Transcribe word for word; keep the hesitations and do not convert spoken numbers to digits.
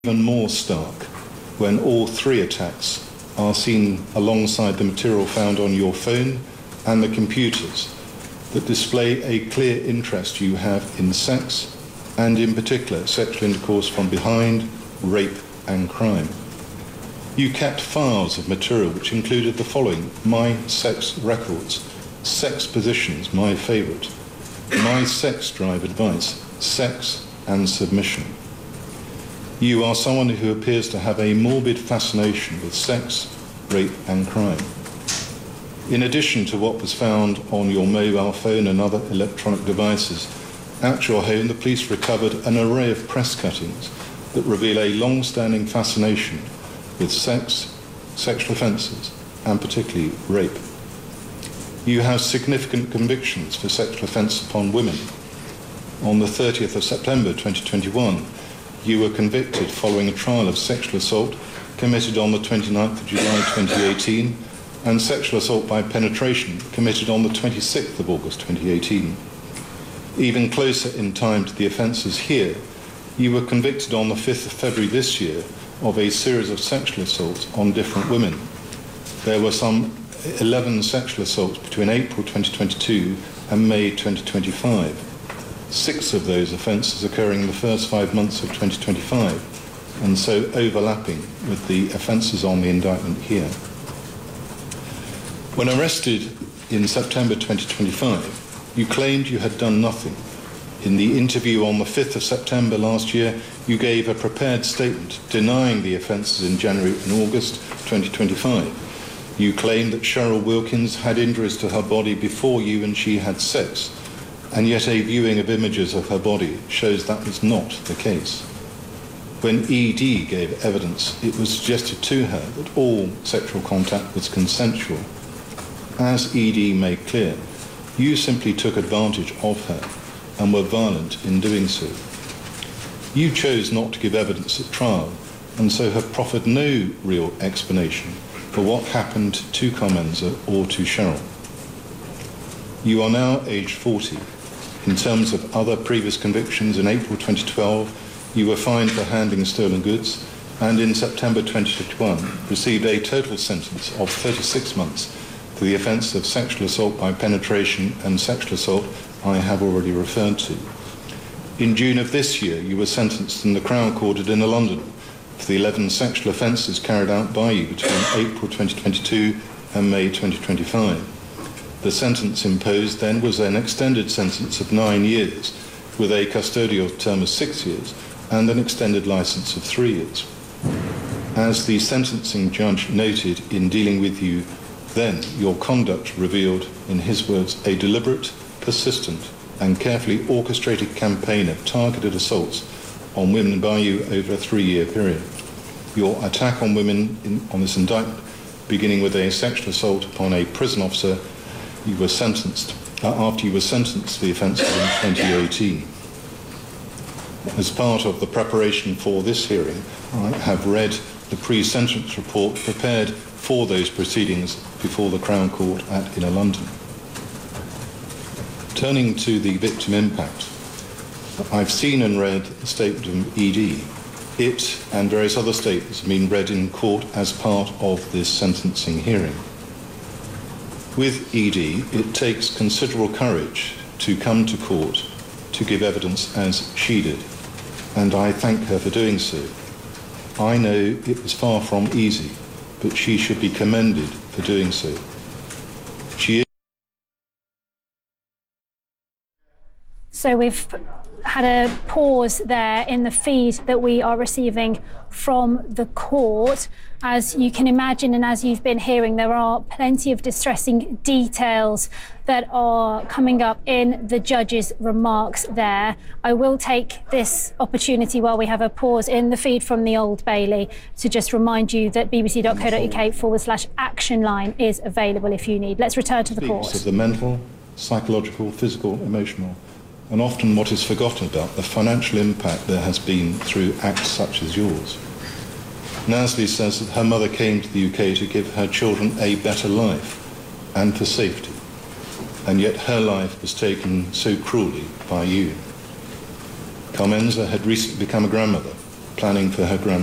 Even more stark when all three attacks are seen alongside the material found on your phone and the computers that display a clear interest you have in sex, and in particular sexual intercourse from behind, rape and crime. You kept files of material which included the following: my sex records, sex positions, my favourite, my sex drive advice, sex and submission. You are someone who appears to have a morbid fascination with sex, rape and crime. In addition to what was found on your mobile phone and other electronic devices, at your home the police recovered an array of press cuttings that reveal a long-standing fascination with sex, sexual offences and particularly rape. You have significant convictions for sexual offence upon women. On the thirtieth of September twenty twenty-one, you were convicted following a trial of sexual assault committed on the twenty-ninth of July twenty eighteen and sexual assault by penetration committed on the twenty-sixth of August twenty eighteen. Even closer in time to the offences here, you were convicted on the fifth of February this year of a series of sexual assaults on different women. There were some eleven sexual assaults between April twenty twenty-two and May twenty twenty-five. Six of those offences occurring in the first five months of twenty twenty-five, and so overlapping with the offences on the indictment here. When arrested in September twenty twenty-five, you claimed you had done nothing. In the interview on the fifth of September last year, you gave a prepared statement denying the offences in January and August twenty twenty-five. You claimed that Cheryl Wilkins had injuries to her body before you and she had sex, and yet a viewing of images of her body shows that was not the case. When E D gave evidence, it was suggested to her that all sexual contact was consensual. As E D made clear, you simply took advantage of her and were violent in doing so. You chose not to give evidence at trial, and so have proffered no real explanation for what happened to Carmenza or to Cheryl. You are now aged forty. In terms of other previous convictions, in April twenty twelve, you were fined for handling stolen goods, and in September twenty twenty-one, received a total sentence of thirty-six months for the offence of sexual assault by penetration and sexual assault I have already referred to. In June of this year, you were sentenced in the Crown Court at Inner London for the eleven sexual offences carried out by you between April twenty twenty-two and May twenty twenty-five. The sentence imposed then was an extended sentence of nine years with a custodial term of six years and an extended licence of three years. As the sentencing judge noted in dealing with you then, your conduct revealed, in his words, a deliberate, persistent and carefully orchestrated campaign of targeted assaults on women by you over a three-year period. Your attack on women in, on this indictment, beginning with a sexual assault upon a prison officer, you were sentenced, uh, after you were sentenced to the offences in twenty eighteen. As part of the preparation for this hearing, I have read the pre-sentence report prepared for those proceedings before the Crown Court at Inner London. Turning to the victim impact, I've seen and read the statement of E D. It and various other statements have been read in court as part of this sentencing hearing. With E D, it takes considerable courage to come to court to give evidence as she did, and I thank her for doing so. I know it was far from easy, but she should be commended for doing so. She is So we've had a pause there in the feed that we are receiving from the court. As you can imagine, and as you've been hearing, there are plenty of distressing details that are coming up in the judge's remarks there. I will take this opportunity while we have a pause in the feed from the Old Bailey to just remind you that bbc.co.uk forward slash action line is available if you need. Let's return to the court. Of the mental, psychological, physical, emotional, and often what is forgotten about the financial impact there has been through acts such as yours. Nasli says that her mother came to the U K to give her children a better life and for safety, and yet her life was taken so cruelly by you. Carmenza had recently become a grandmother, planning for her grand